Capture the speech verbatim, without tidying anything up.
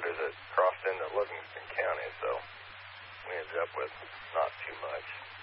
because it crossed into Livingston County, so we ended up with not too much.